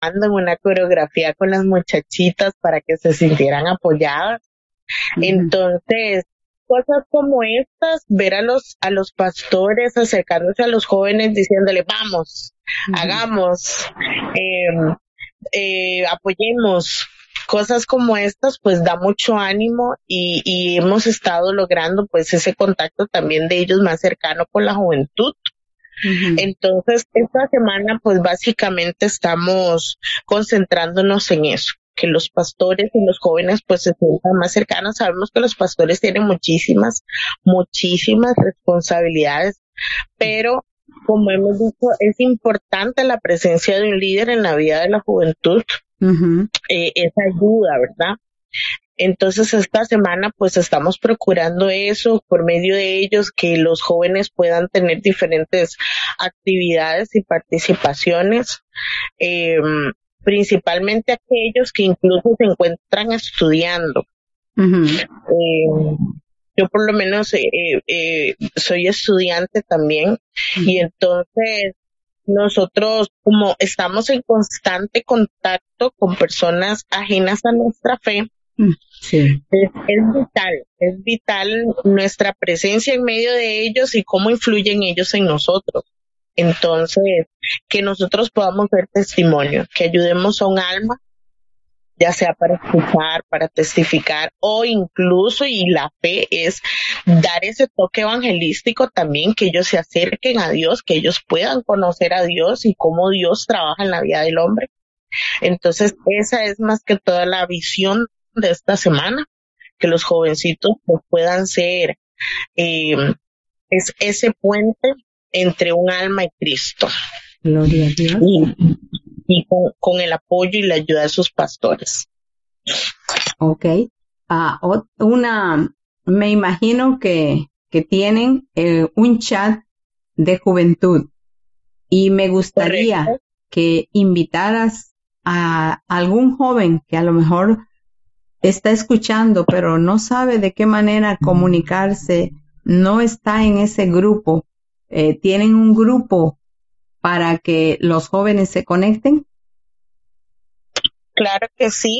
en una coreografía con las muchachitas para que se sintieran apoyadas. Entonces, cosas como estas, ver a los pastores acercándose a los jóvenes diciéndole, vamos, hagamos, apoyemos, cosas como estas, pues da mucho ánimo y hemos estado logrando pues ese contacto también de ellos más cercano con la juventud. Entonces, esta semana, pues básicamente estamos concentrándonos en eso, que los pastores y los jóvenes pues se sientan más cercanos. Sabemos que los pastores tienen muchísimas responsabilidades, pero como hemos dicho, es importante la presencia de un líder en la vida de la juventud, esa ayuda, ¿verdad? Entonces esta semana pues estamos procurando eso por medio de ellos, que los jóvenes puedan tener diferentes actividades y participaciones, principalmente aquellos que incluso se encuentran estudiando. Yo por lo menos soy estudiante también y entonces nosotros como estamos en constante contacto con personas ajenas a nuestra fe, sí. Es vital nuestra presencia en medio de ellos y cómo influyen ellos en nosotros. Entonces, que nosotros podamos ver testimonio, que ayudemos a un alma, ya sea para escuchar, para testificar o incluso, y la fe es dar ese toque evangelístico también, que ellos se acerquen a Dios, que ellos puedan conocer a Dios y cómo Dios trabaja en la vida del hombre. Entonces, esa es más que toda la visión de esta semana, que los jovencitos pues, puedan ser es ese puente entre un alma y Cristo. Gloria a Dios. Y con el apoyo y la ayuda de sus pastores. Ok. Me imagino que tienen un chat de juventud y me gustaría Correcto. que invitaras a algún joven que a lo mejor está escuchando, pero no sabe de qué manera comunicarse, no está en ese grupo. ¿Tienen un grupo para que los jóvenes se conecten? Claro que sí.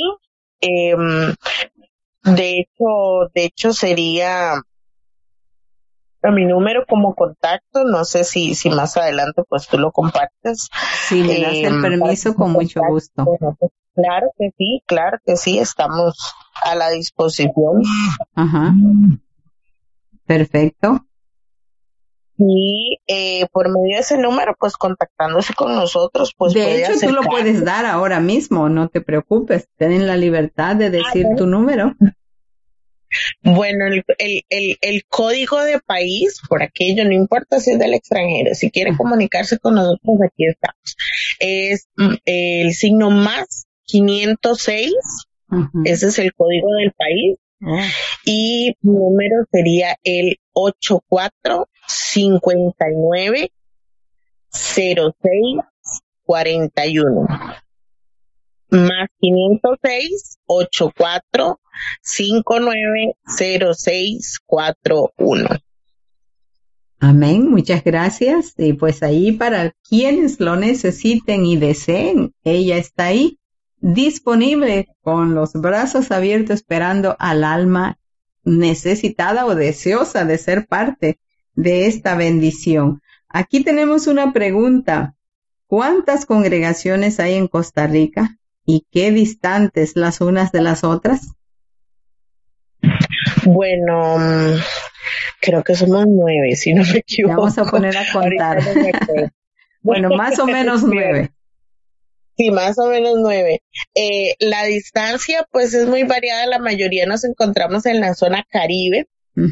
De hecho sería mi número como contacto. No sé si más adelante pues tú lo compartes. Si me das el permiso, con mucho gusto. Claro que sí, estamos a la disposición. Ajá. Perfecto. Y por medio de ese número, pues contactándose con nosotros, pues de hecho tú lo puedes dar ahora mismo, no te preocupes, ten la libertad de decir tu número. Bueno, el código de país, por aquello, no importa si es del extranjero, si quiere comunicarse con nosotros, aquí estamos. Es el signo más 506, ese es el código del país. Y mi número sería el 84-59-06-41. Más 506-84-59-06-41. Amén, muchas gracias. Y pues ahí para quienes lo necesiten y deseen, ella está ahí disponible con los brazos abiertos esperando al alma necesitada o deseosa de ser parte de esta bendición. Aquí tenemos una pregunta. ¿Cuántas congregaciones hay en Costa Rica y qué distantes las unas de las otras? Bueno, creo que somos 9, si no me equivoco. Vamos a poner a contar. Bueno, más o menos 9. Sí, más o menos 9. La distancia, pues, es muy variada. La mayoría nos encontramos en la zona Caribe.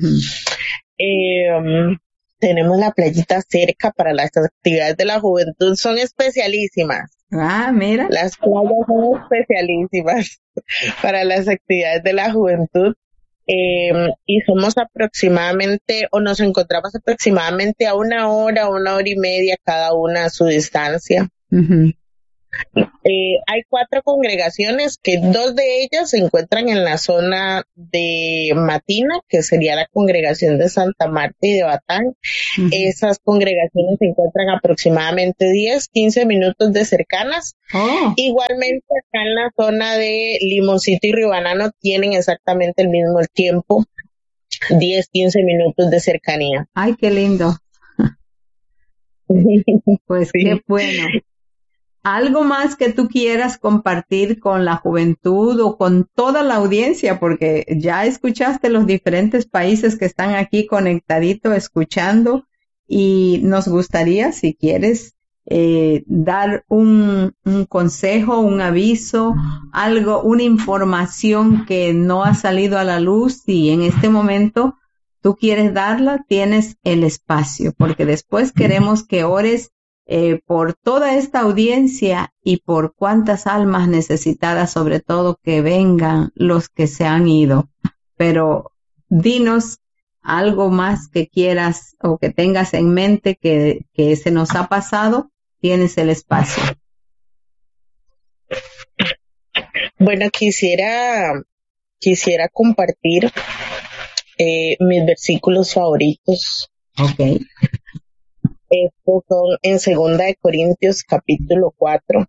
Tenemos la playita cerca para las actividades de la juventud. Son especialísimas. Ah, mira. Las playas son especialísimas para las actividades de la juventud. Y somos aproximadamente, o nos encontramos aproximadamente a 1 hora y media cada una a su distancia. Hay 4 congregaciones que 2 de ellas se encuentran en la zona de Matina, que sería la congregación de Santa Marta y de Batán. Esas congregaciones se encuentran aproximadamente 10-15 minutos de cercanas. Igualmente acá en la zona de Limoncito y Ribanano tienen exactamente el mismo tiempo, 10-15 minutos de cercanía. Ay, qué lindo. Pues sí. Qué bueno. ¿Algo más que tú quieras compartir con la juventud o con toda la audiencia? Porque ya escuchaste los diferentes países que están aquí conectaditos escuchando, y nos gustaría, si quieres, dar un consejo, un aviso, algo, una información que no ha salido a la luz, y en este momento tú quieres darla, tienes el espacio, porque después queremos que ores por toda esta audiencia y por cuántas almas necesitadas, sobre todo, que vengan los que se han ido. Pero dinos algo más que quieras o que tengas en mente que se nos ha pasado, tienes el espacio. Bueno, quisiera compartir mis versículos favoritos. Okay. Estos son en 2 Corintios capítulo 4,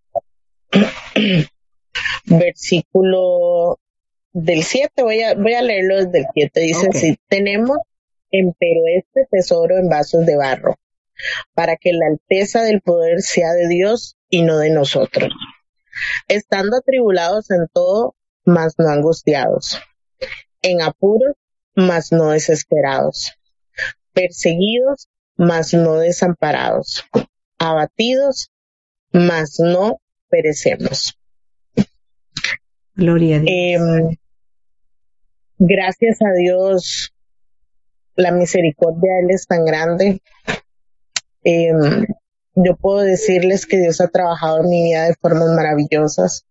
versículo del 7, voy a leerlo desde el 7, dice así: tenemos empero este tesoro en vasos de barro, para que la alteza del poder sea de Dios y no de nosotros, estando atribulados en todo, mas no angustiados, en apuros, mas no desesperados, perseguidos, mas no desamparados, abatidos, mas no perecemos. Gloria a Dios. Gracias a Dios, la misericordia de Él es tan grande. Yo puedo decirles que Dios ha trabajado en mi vida de formas maravillosas.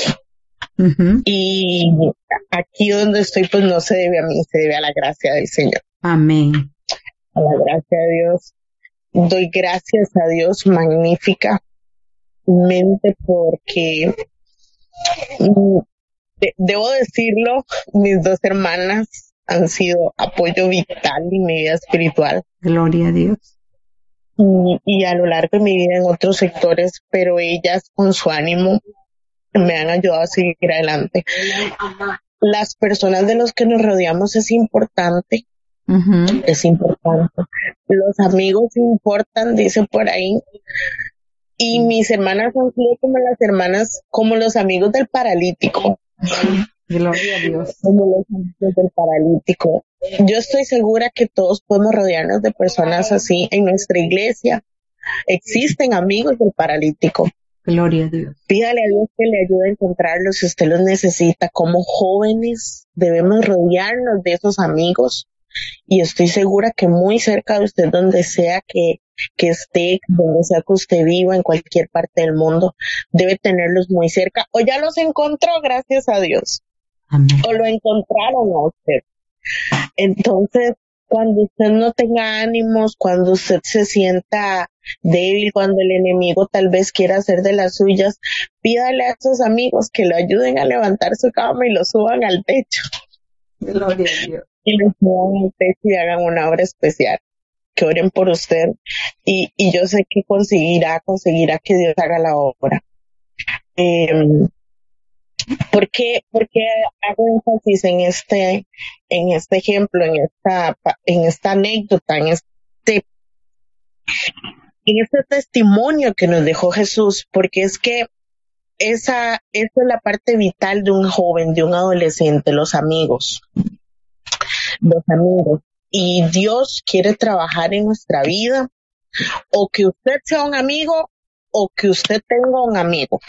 Y aquí donde estoy, pues no se debe a mí, se debe a la gracia del Señor. Amén. A la gracia de Dios. Doy gracias a Dios magníficamente porque debo decirlo, mis 2 hermanas han sido apoyo vital en mi vida espiritual. Gloria a Dios. Y a lo largo de mi vida en otros sectores, pero ellas con su ánimo me han ayudado a seguir adelante. Las personas de los que nos rodeamos es importante. Es importante. Los amigos importan, dicen por ahí. Y mis hermanas han sido como las hermanas, como los amigos del paralítico. Gloria a Dios. Como los amigos del paralítico. Yo estoy segura que todos podemos rodearnos de personas así. En nuestra iglesia existen amigos del paralítico. Gloria a Dios. Pídale a Dios que le ayude a encontrarlos si usted los necesita. Como jóvenes debemos rodearnos de esos amigos. Y estoy segura que muy cerca de usted, donde sea que esté, donde sea que usted viva, en cualquier parte del mundo, debe tenerlos muy cerca, o ya los encontró, gracias a Dios. Amén. O lo encontraron a usted. Entonces, cuando usted no tenga ánimos, cuando usted se sienta débil, cuando el enemigo tal vez quiera hacer de las suyas, pídale a esos amigos que lo ayuden a levantar su cama y lo suban al techo. Gloria a Dios. Y lo suban al techo y hagan una obra especial. Que oren por usted. Y yo sé que conseguirá que Dios haga la obra. ¿Por qué hago énfasis en este ejemplo, en esta anécdota, en este testimonio que nos dejó Jesús? Porque es que esa es la parte vital de un joven, de un adolescente, los amigos. Y Dios quiere trabajar en nuestra vida, o que usted sea un amigo o que usted tenga un amigo.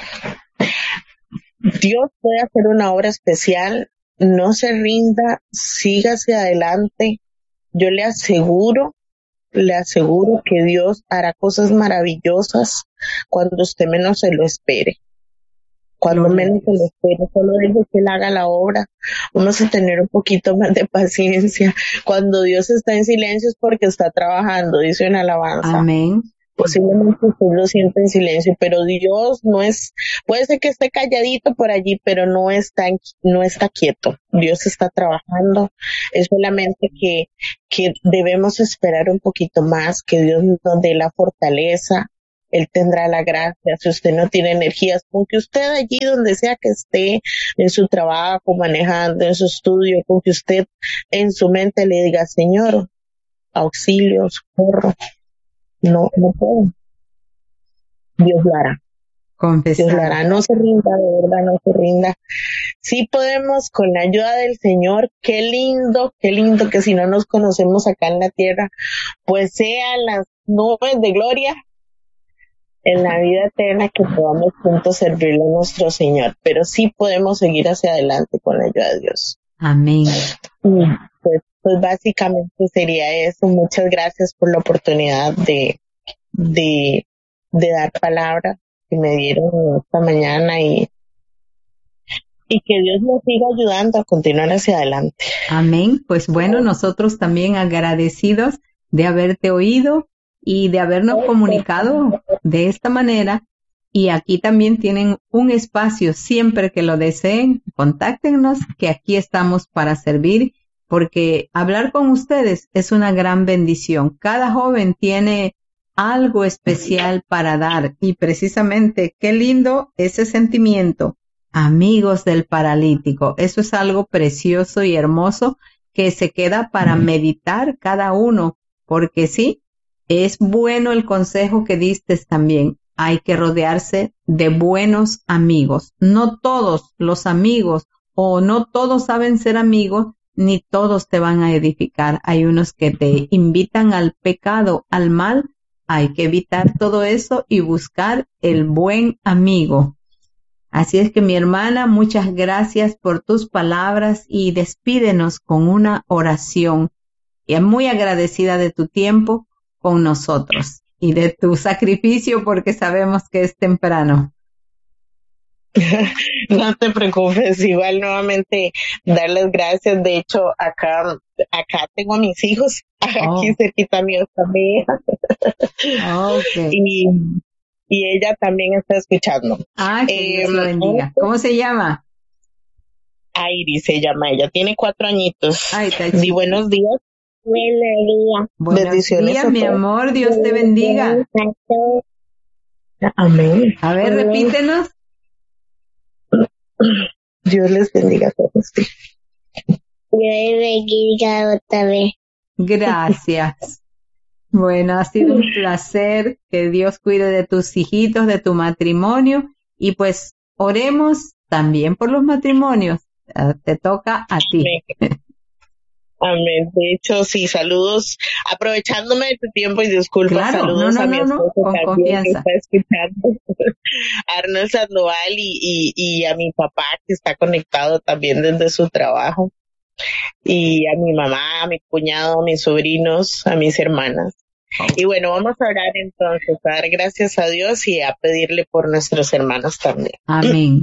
Dios puede hacer una obra especial. No se rinda, sígase adelante. Yo le aseguro que Dios hará cosas maravillosas cuando usted menos se lo espere. Cuando menos se lo espere, solo deje que Él haga la obra. Vamos a tener un poquito más de paciencia. Cuando Dios está en silencio es porque está trabajando, dice en alabanza. Amén. Posiblemente usted lo siente en silencio, pero Dios no es, puede ser que esté calladito por allí, pero no está quieto. Dios está trabajando. Es solamente que debemos esperar un poquito más, que Dios nos dé la fortaleza. Él tendrá la gracia. Si usted no tiene energías, con que usted allí donde sea que esté, en su trabajo, manejando, en su estudio, con que usted en su mente le diga, Señor, auxilio, socorro. No puedo. Dios lo hará. Dios lo hará. No se rinda, de verdad, no se rinda. Sí podemos con la ayuda del Señor. Qué lindo que si no nos conocemos acá en la tierra, pues sean las nubes de gloria en la vida eterna que podamos juntos servirle a nuestro Señor. Pero sí podemos seguir hacia adelante con la ayuda de Dios. Amén. Pues básicamente sería eso. Muchas gracias por la oportunidad de dar palabra que me dieron esta mañana y que Dios nos siga ayudando a continuar hacia adelante. Amén. Pues bueno, nosotros también agradecidos de haberte oído y de habernos comunicado de esta manera. Y aquí también tienen un espacio, siempre que lo deseen, contáctenos, que aquí estamos para servir, porque hablar con ustedes es una gran bendición. Cada joven tiene algo especial para dar y precisamente qué lindo ese sentimiento. Amigos del paralítico, eso es algo precioso y hermoso que se queda para meditar cada uno, porque sí, es bueno el consejo que diste también. Hay que rodearse de buenos amigos. No todos los amigos o no todos saben ser amigos, ni todos te van a edificar. Hay unos que te invitan al pecado, al mal. Hay que evitar todo eso y buscar el buen amigo. Así es que mi hermana, muchas gracias por tus palabras y despídenos con una oración. Y muy agradecida de tu tiempo con nosotros y de tu sacrificio porque sabemos que es temprano. No te preocupes, igual nuevamente darles gracias. De hecho, acá tengo a mis hijos, aquí cerquita mío también. Okay. Y ella también está escuchando. Que Dios lo bendiga. ¿Cómo se llama? Iris se llama ella, tiene 4 añitos. Di buenos días. Buenos días, mi amor, Dios te bendiga. Amén. A ver, repítenos. Dios les bendiga a todos. Dios les bendiga otra vez. Gracias. Bueno, ha sido un placer. Que Dios cuide de tus hijitos, de tu matrimonio. Y pues oremos también por los matrimonios. Te toca a ti. Amén. De hecho, sí, saludos, aprovechándome de tu tiempo y disculpa, claro, saludos a mi esposo con también confianza. que está escuchando, Arnold Sandoval y a mi papá que está conectado también desde su trabajo, y a mi mamá, a mi cuñado, a mis sobrinos, a mis hermanas. Y bueno, vamos a orar entonces, a dar gracias a Dios y a pedirle por nuestros hermanos también. Amén.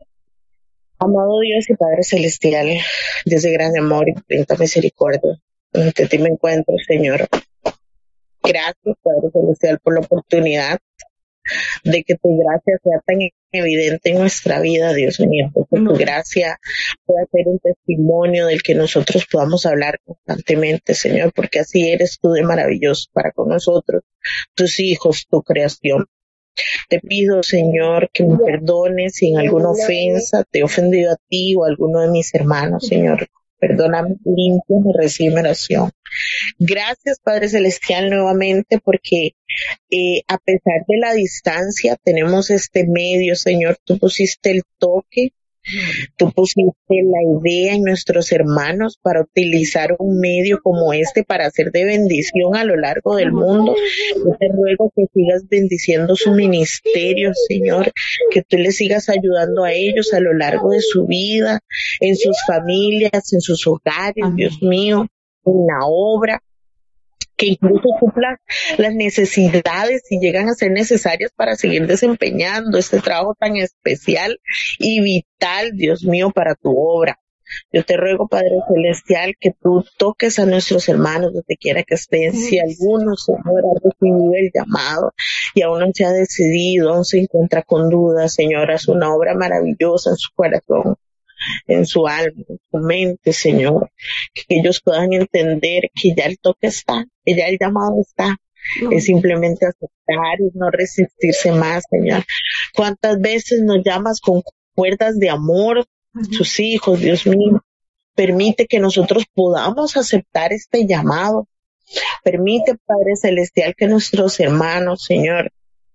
Amado Dios y Padre Celestial, Dios de gran amor y infinita misericordia, ante ti me encuentro, Señor. Gracias, Padre Celestial, por la oportunidad de que tu gracia sea tan evidente en nuestra vida, Dios mío, que tu gracia pueda ser un testimonio del que nosotros podamos hablar constantemente, Señor, porque así eres tú de maravilloso para con nosotros, tus hijos, tu creación. Te pido, Señor, que me perdones si en alguna ofensa te he ofendido a ti o a alguno de mis hermanos, Señor. Perdóname, límpiame, recibe mi oración. Gracias, Padre Celestial, nuevamente, porque a pesar de la distancia tenemos este medio, Señor. Tú pusiste el toque, tú pusiste la idea en nuestros hermanos para utilizar un medio como este para hacer de bendición a lo largo del mundo. Yo te ruego que sigas bendiciendo su ministerio, Señor, que tú les sigas ayudando a ellos a lo largo de su vida, en sus familias, en sus hogares, Dios mío, en la obra, que incluso cumplan las necesidades si llegan a ser necesarias para seguir desempeñando este trabajo tan especial y vital, Dios mío, para tu obra. Yo te ruego, Padre Celestial, que tú toques a nuestros hermanos donde quiera que estén. Si alguno, Señor, ha recibido el llamado y aún no se ha decidido, aún se encuentra con dudas, Señor, haz una obra maravillosa en su corazón, en su alma, en su mente, Señor. Que ellos puedan entender que ya el toque está, que ya el llamado está. Es simplemente aceptar y no resistirse más, Señor. ¿Cuántas veces nos llamas con cuerdas de amor, sus hijos, Dios mío? Permite que nosotros podamos aceptar este llamado. Permite, Padre Celestial, que nuestros hermanos, Señor,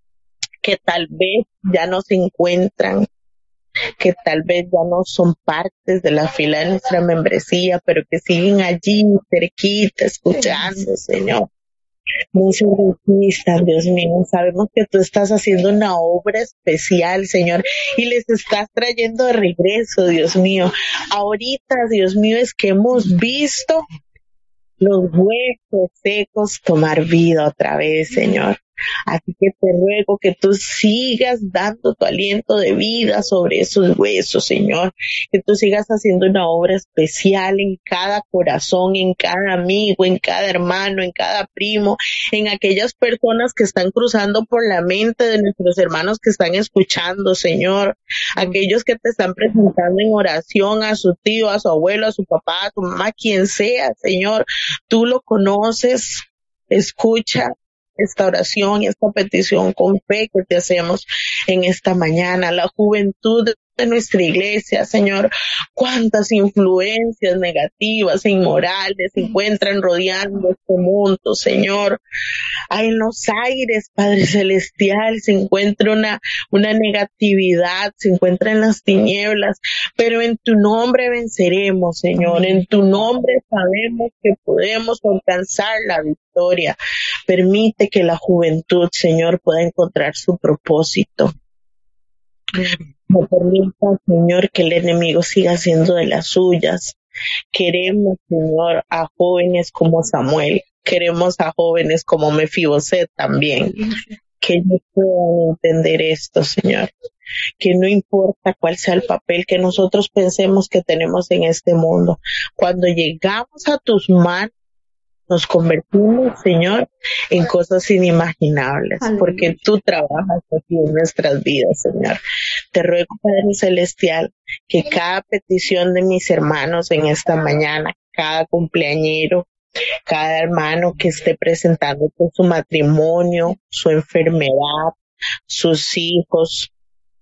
que tal vez ya no se encuentran, que tal vez ya no son partes de la fila de nuestra membresía, pero que siguen allí, cerquita, escuchando, Señor. Muy sorpresistas, Dios mío. Sabemos que tú estás haciendo una obra especial, Señor, y les estás trayendo de regreso, Dios mío. Ahorita, Dios mío, es que hemos visto los huesos secos tomar vida otra vez, Señor. Así que te ruego que tú sigas dando tu aliento de vida sobre esos huesos, Señor. Que tú sigas haciendo una obra especial en cada corazón, en cada amigo, en cada hermano, en cada primo, en aquellas personas que están cruzando por la mente de nuestros hermanos que están escuchando, Señor. Aquellos que te están presentando en oración a su tío, a su abuelo, a su papá, a su mamá, quien sea, Señor. Tú lo conoces. Escucha esta oración y esta petición con fe que te hacemos en esta mañana. La juventud de nuestra iglesia, Señor, cuántas influencias negativas e inmorales se encuentran rodeando este mundo, Señor. En los aires, Padre Celestial, se encuentra una negatividad, se encuentra en las tinieblas, pero en tu nombre venceremos, Señor. En tu nombre sabemos que podemos alcanzar la victoria. Permite que la juventud, Señor, pueda encontrar su propósito. No permita, Señor, que el enemigo siga haciendo de las suyas. Queremos, Señor, a jóvenes como Samuel. Queremos a jóvenes como Mefiboset también. Que ellos puedan entender esto, Señor. Que no importa cuál sea el papel que nosotros pensemos que tenemos en este mundo. Cuando llegamos a tus manos, nos convertimos, Señor, en cosas inimaginables, porque tú trabajas aquí en nuestras vidas, Señor. Te ruego, Padre Celestial, que cada petición de mis hermanos en esta mañana, cada cumpleañero, cada hermano que esté presentando por su matrimonio, su enfermedad, sus hijos,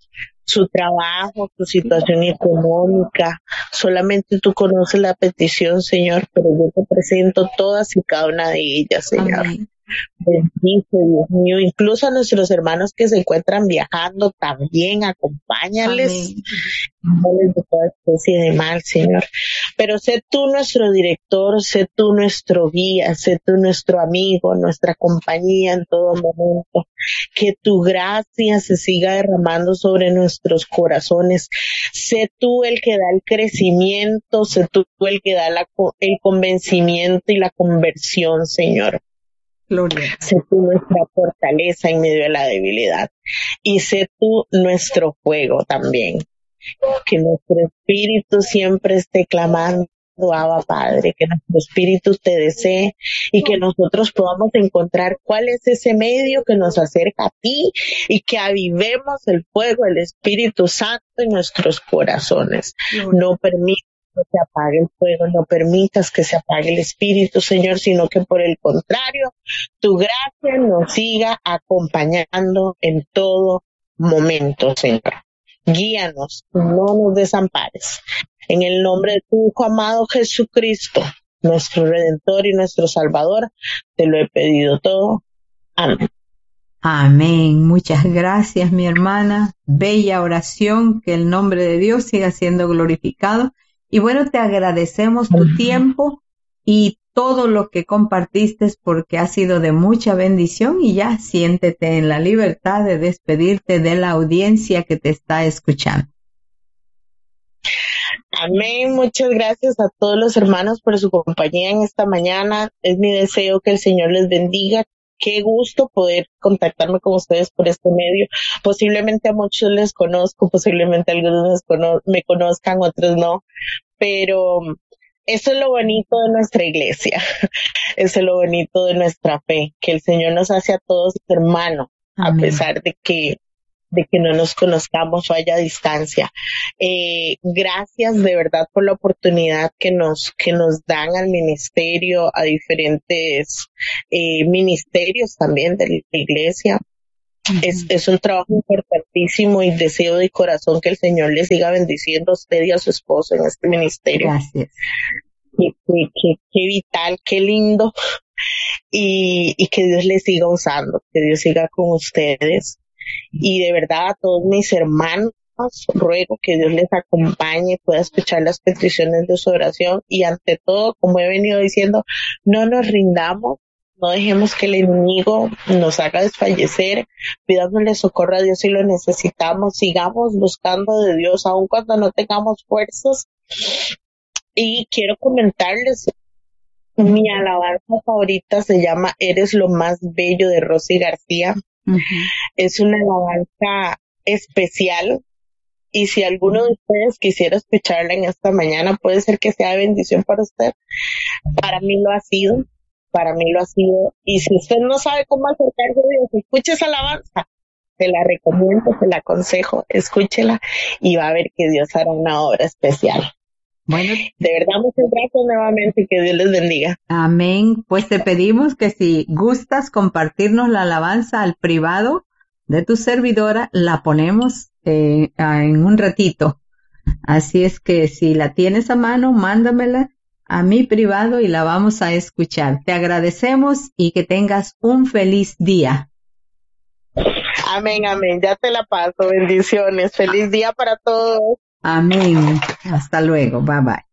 su trabajo, su situación económica. Solamente tú conoces la petición, Señor, pero yo te presento todas y cada una de ellas, Señor. Amén. Bendice, Dios mío, incluso a nuestros hermanos que se encuentran viajando también, acompáñales, no les de toda especie de mal, Señor. Pero sé tú nuestro director, sé tú nuestro guía, sé tú nuestro amigo, nuestra compañía en todo momento. Que tu gracia se siga derramando sobre nuestros corazones. Sé tú el que da el crecimiento, sé tú el que da el convencimiento y la conversión, Señor. Gloria. Sé tú nuestra fortaleza en medio de la debilidad. Y sé tú nuestro fuego también. Que nuestro espíritu siempre esté clamando, Abba Padre, que nuestro espíritu te desee y que nosotros podamos encontrar cuál es ese medio que nos acerca a ti y que avivemos el fuego del Espíritu Santo en nuestros corazones. No permitas que se apague el fuego, no permitas que se apague el Espíritu, Señor, sino que por el contrario, tu gracia nos siga acompañando en todo momento, Señor. Guíanos, no nos desampares. En el nombre de tu Hijo amado Jesucristo, nuestro Redentor y nuestro Salvador, te lo he pedido todo. Amén. Amén. Muchas gracias, mi hermana. Bella oración, que el nombre de Dios siga siendo glorificado. Y bueno, te agradecemos tu tiempo y todo lo que compartiste porque ha sido de mucha bendición y ya siéntete en la libertad de despedirte de la audiencia que te está escuchando. Amén. Muchas gracias a todos los hermanos por su compañía en esta mañana. Es mi deseo que el Señor les bendiga. Qué gusto poder contactarme con ustedes por este medio. Posiblemente a muchos les conozco, posiblemente algunos me conozcan, otros no. pero eso es lo bonito de nuestra iglesia, eso es lo bonito de nuestra fe, que el Señor nos hace a todos hermanos, a pesar de que no nos conozcamos o haya distancia. Gracias de verdad por la oportunidad que nos dan al ministerio, a diferentes ministerios también de la iglesia. Es un trabajo importantísimo y deseo de corazón que el Señor les siga bendiciendo a usted y a su esposo en este ministerio. Gracias. Qué vital, qué lindo, y que Dios les siga usando, que Dios siga con ustedes. Y de verdad a todos mis hermanos ruego que Dios les acompañe, pueda escuchar las peticiones de su oración y ante todo, como he venido diciendo, no nos rindamos, no dejemos que el enemigo nos haga desfallecer, pidámosle socorro a Dios si lo necesitamos, sigamos buscando de Dios aun cuando no tengamos fuerzas. Y quiero comentarles, mi alabanza favorita se llama Eres lo más bello, de Rosy García. Es una alabanza especial y si alguno de ustedes quisiera escucharla en esta mañana, puede ser que sea de bendición para usted. Para mí lo ha sido, y si usted no sabe cómo acercarse a Dios, escuche esa alabanza, te la recomiendo, te la aconsejo, escúchela y va a ver que Dios hará una obra especial. Bueno, de verdad, muchas gracias nuevamente y que Dios les bendiga. Amén. Pues te pedimos que si gustas compartirnos la alabanza al privado de tu servidora, la ponemos en un ratito. Así es que si la tienes a mano, mándamela a mi privado y la vamos a escuchar. Te agradecemos y que tengas un feliz día. Amén, amén. Ya te la paso. Bendiciones. Feliz día para todos. Amén. Hasta luego. Bye bye.